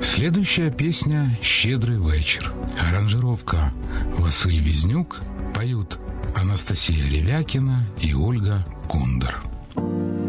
Следующая песня «Щедрый вечер». Аранжировка Василь Визнюк. Поют Анастасия Ревякина и Ольга Кондор.